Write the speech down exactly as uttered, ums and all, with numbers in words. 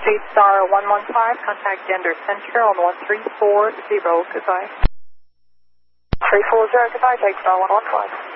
Speed Star one one five, contact Gander Center on one three four zero, goodbye. three four zero, goodbye, take Star one one five.